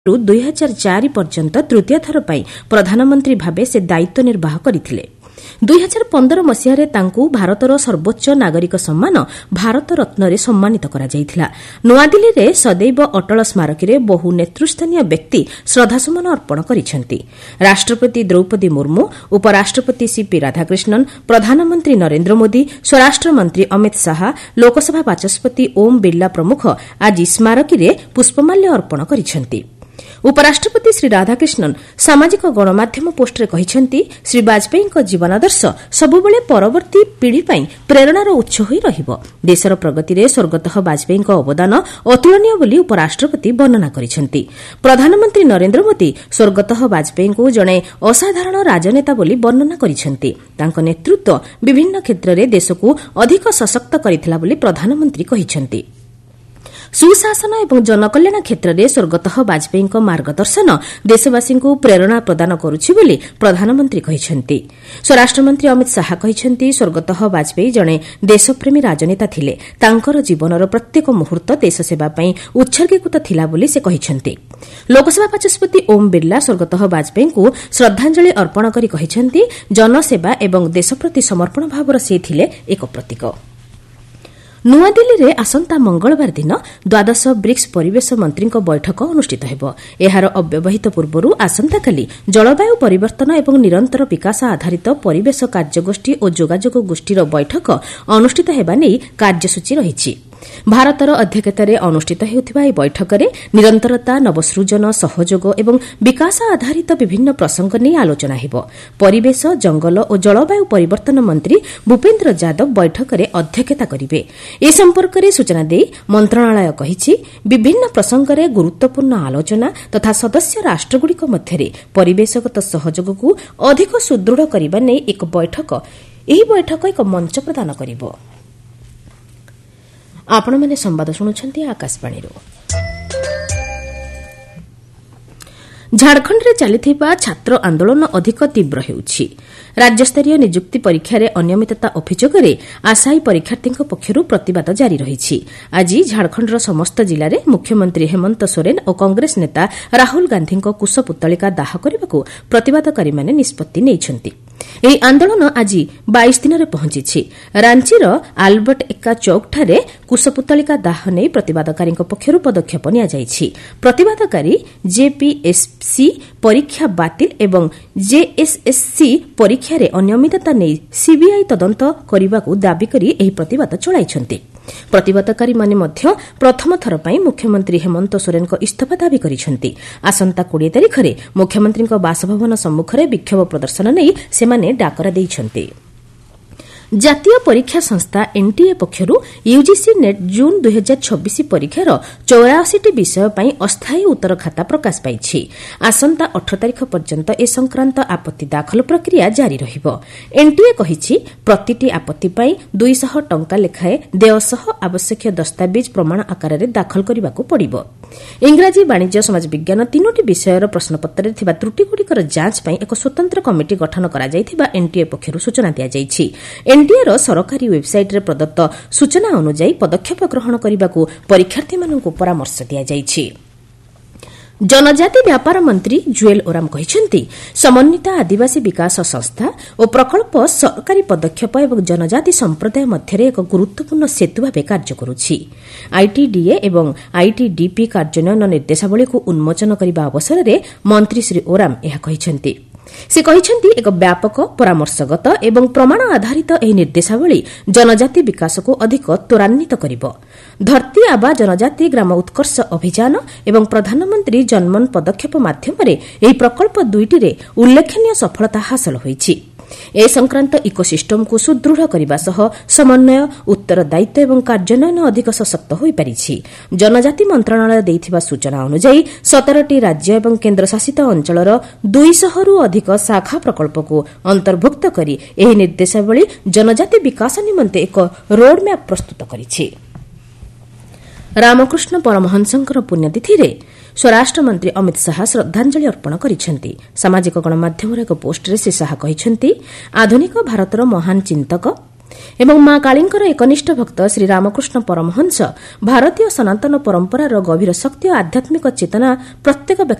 2004 पर्यंत तृतीय थर पर प्रधानमंत्री भावे से दायित्व निर्वाह करथिले। 2015 मसीहारे तांकु भारतर सर्वोच्च नागरिक सम्मान भारत रत्न सम्मानित करा जायथिला। नूआदिल्ली रे सदैव अटल स्मारकी रे बहु नेतृस्थानीय व्यक्ति श्रद्धासुमन अर्पण करिसेंति। राष्ट्रपति द्रौपदी मुर्मू, उपराष्ट्रपति सीपी राधाकृष्णन, प्रधानमंत्री नरेंद्र मोदी, स्वराष्ट्र मंत्री अमित शाह, लोकसभा बाचस्पति ओम बिरला प्रमुख आज स्मारकी रे पुष्पमाल्य अर्पण करिसेंति। उपराष्ट्रपति श्री राधाकृष्णन सामाजिक गणमाध्यम पोस्टरे कहिसेंति श्री वाजपेयीଙ୍କ जीवनादर्श सबुबले परवर्ती पीढ़ी ପାଇଁ प्रेरणार उत्स होई रहिबो। देशर प्रगति रे स्वर्गतः वाजपेयीଙ୍କ अवदान अतुलनीय बोली उपराष्ट्रपति वर्णना करिसेंति। प्रधानमंत्री नरेंद्र मोदी स्वर्गतः वाजपेयीଙ୍କୁ जणे असाधारण राजनेता बोली वर्णना करिसेंति। तांको नेतृत्व विभिन्न क्षेत्र रे देशକୁ अधिक सशक्त करिथिला बोली प्रधानमंत्री कहिसेंति। सुशासन एवं जनकल्याण क्षेत्र में स्वर्गतः वाजपेयीଙ୍କ मार्गदर्शन देशवासी को प्रेरणा प्रदान करुछि बोली प्रधानमंत्री कहिसेंति। स्वराष्ट्रमंत्री अमित शाह कहिसेंति स्वर्गतः वाजपेयी जणे देशप्रेमी राजनेता थिले। तांकर जीवनर प्रत्येक मुहूर्त देश सेवा पई उत्सर्गीकृत थिला बोली से कहिसेंति। लोकसभा बाचस्पति ओम बिरला स्वर्गतः वाजपेयी को श्रद्धांजलि अर्पण करी कहिसेंति जनसेवा एवं देशप्रति समर्पण भावर से थिले एक प्रतीक। नूआदिल्ली रे आसंता मंगलवार दिन द्वादश ब्रिक्स परिवेश मंत्री बैठक अनुष्ठित हेब। एहार अव्यवहित पूर्वरु आसंताकाली जलवायु परिवर्तन एवं निरंतर विकास आधारित परिवेश कार्यगोष्ठी और जोगाजोग गोष्ठीर बैठक अनुष्ठित हेबा नै कार्यसूची रहिछि। भारतर अध्यक्षतार अनुष्ठित हेउथिबा ଏହି बैठकରେ निरंतरता, नवसृजन, सहयोग एवं विकास आधारित विभिन्न प्रसंग नै आलोचना हेब। परिवेश, जंगल और जलवायु परिवर्तन मंत्री भूपेन्द्र यादव बैठकରେ अध्यक्षता करिवे। ए संपर्कରେ सूचना देई मंत्रणालय कहिछि विभिन्न प्रसंगରେ गुरुत्वपूर्ण आलोचना तथा सदस्य राष्ट्रगुड़िक मध्यरे परिवेशगत सहयोगକୁ अधिक सुदृढ़ करिबा नै एक बैठक एक मंच प्रदान करिवो। आपण माने संवाद शुणुछंती आकाशवाणी। झारखंड रे चलिथिबा छात्र आंदोलन अधिक तीव्र हेउछि। राज्यस्तरीय नियुक्ति परीक्षार अनियमितता अभियोगरे आशायी परीक्षार्थी पक्षरु प्रतिवाद जारी रहिछि। आज झारखंडर समस्त जिले में मुख्यमंत्री हेमंत सोरेन और कांग्रेस नेता राहुल गांधी कुशपुतलिका दाह करने प्रतिवादकारी माने निष्पत्ति नेइछंती। ଏହି ଆନ୍ଦୋଳନ ଆଜି 22 ଦିନରେ ପହଞ୍ଚିଛି। ରାଞ୍ଚିର ଆଲବର୍ଟ ଏକା ଚୌକଠାରେ କୁଶପୁତ୍ତଳିକା ଦାହ ନେଇ ପ୍ରତିବାଦକାରୀଙ୍କ ପକ୍ଷରୁ ପଦକ୍ଷେପ ନିଆଯାଇଛି। ପ୍ରତିବାଦକାରୀ ଜେପିଏସସି ପରୀକ୍ଷା ବାତିଲ ଏବଂ ଜେଏସଏସସି ପରୀକ୍ଷାରେ ଅନିୟମିତତା ନେଇ ସିବିଆଇ ତଦନ୍ତ କରିବାକୁ ଦାବି କରି ଏହି ପ୍ରତିବାଦ ଚଳାଇଛନ୍ତି। ପ୍ରତିବାଦକାରୀମାନେ ମଧ୍ୟ ପ୍ରଥମ ଥର ପାଇଁ ମୁଖ୍ୟମନ୍ତ୍ରୀ ହେମନ୍ତ ସୋରେନଙ୍କ ଇସ୍ତଫା ଦାବି କରିଛନ୍ତି। ଆସନ୍ତା 20 ତାରିଖରେ ମୁଖ୍ୟମନ୍ତ୍ରୀଙ୍କ ବାସଭବନ ସମ୍ମୁଖରେ ବିକ୍ଷୋଭ ପ୍ରଦର୍ଶନ ନେଇ ସେମାନେ ଡାକରା ଦେଇଛନ୍ତି। ଜାତୀୟ ପରୀକ୍ଷା ସଂସ୍ଥା ଏନଟିଏ ପକ୍ଷରୁ ୟୁଜିସି ନେଟ୍ ଜୁନ୍ 2026 ପରୀକ୍ଷାର 84ଟି ବିଷୟ ପାଇଁ ଅସ୍ଥାୟୀ ଉତ୍ତର ଖାତା ପ୍ରକାଶ ପାଇଛି। ଆସନ୍ତା 18 ତାରିଖ ପର୍ଯ୍ୟନ୍ତ ଏ ସଂକ୍ରାନ୍ତ ଆପତ୍ତି ଦାଖଲ ପ୍ରକ୍ରିୟା ଜାରି ରହିବ। ଏନଟିଏ କହିଛି ପ୍ରତିଟି ଆପତ୍ତି ପାଇଁ 200 ଟଙ୍କା ଲେଖାଏଁ ଦେୟ ସହ ଆବଶ୍ୟକୀୟ ଦସ୍ତାବିଜ ପ୍ରମାଣ ଆକାରରେ ଦାଖଲ କରିବାକୁ ପଡ଼ିବ। ଇଂରାଜୀ, ବାଣିଜ୍ୟ, ସମାଜ ବିଜ୍ଞାନ 3ଟି ବିଷୟର ପ୍ରଶ୍ନପତ୍ରରେ ଥିବା ତ୍ରୁଟିଗୁଡ଼ିକର ଯାଞ୍ଚ ପାଇଁ ଏକ ସ୍ୱତନ୍ତ୍ର କମିଟି ଗଠନ କରାଯାଇଥିବା ଏନଟିଏ ପକ୍ଷରୁ ସୂଚନା ଦିଆଯାଇଛି। ଏନଟିଏର ସରକାରୀ ୱେବସାଇଟ୍ରେ ପ୍ରଦତ୍ତ ସୂଚନା ଅନୁଯାୟୀ ପଦକ୍ଷେପ ଗ୍ରହଣ କରିବାକୁ ପରୀକ୍ଷାର୍ଥୀମାନଙ୍କୁ ପରାମର୍ଶ ଦିଆଯାଇଛି। जनजाति व्यापार मंत्री जुएल ओराम कहिसेंति समन्वित आदिवासी विकास संस्था और प्रकल्प सरकारी पदक्षेप एवं जनजाति संप्रदाय मध्य एक गुरुत्वपूर्ण सेतु भाव कार्य करुछि। आईटीडीए एवं आईटीडीपी कार्यान्वयन निर्देशावली को उन्मोचन करने अवसर में मंत्री श्री ओराम यह कहिसेंति। से कहिसेंति एक व्यापक परामर्शगत एवं प्रमाण आधारित एही निर्देशावली जनजाति विकास को अधिक त्वरान्वित करिवो। धरती आबा जनजाति ग्राम उत्कर्ष अभियान एवं प्रधानमंत्री जनमन पदक्षेप माध्यमरे एही प्रकल्प दुईटिरे उल्लेखनीय सफलता हासिल होईछि। ए संक्रांत इकोसिस्टम को सुदृढ़ करने सह समन्वय, उत्तरदायित्व एवं कार्यान्वयन अधिक सशक्त हो पारिछि। जनजाति मंत्रणालय देइथिबा सूचना अनुसार 17टी राज्य एवं केन्द्रशासित अंचलर 200 रु अधिक शाखा प्रकल्प को अंतर्भुक्त करी एही निर्देशावली जनजाति विकास निमंते एक रोडमैप प्रस्तुत करिछि। रामकृष्ण परमहंसंकर पुण्यतिथि रे स्वराष्ट्र मंत्री अमित शाह श्रद्धांजलि अर्पण करिसेंति। सामाजिक गणमाध्यमर एक पोस्टरे श्री शाह कहिसेंति आधुनिक भारतर महान चिंतक ଏବଂ ମା କାଳୀଙ୍କର ଏକନିଷ୍ଠ ଭକ୍ତ ଶ୍ରୀରାମକୃଷ୍ଣ ପରମହଂସ ଭାରତୀୟ ସନାତନ ପରମ୍ପରାର ଗଭୀର ଶକ୍ତି ଓ ଆଧ୍ୟାତ୍ମିକ ଚେତନା ପ୍ରତ୍ୟେକ